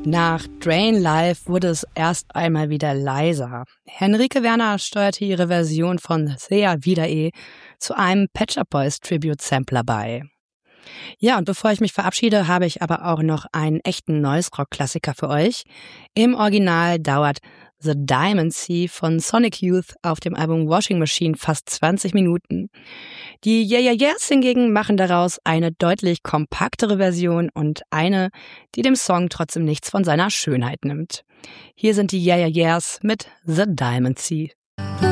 Nach Drain Live wurde es erst einmal wieder leiser. Henrike Werner steuerte ihre Version von Thea Wieder zu einem Pet Shop Boys Tribute-Sampler bei. Ja, und bevor ich mich verabschiede, habe ich aber auch noch einen echten Noise-Rock-Klassiker für euch. Im Original dauert The Diamond Sea von Sonic Youth auf dem Album Washing Machine fast 20 Minuten. Die Yeah Yeah Yeahs hingegen machen daraus eine deutlich kompaktere Version und eine, die dem Song trotzdem nichts von seiner Schönheit nimmt. Hier sind die Yeah Yeah Yeahs mit The Diamond Sea.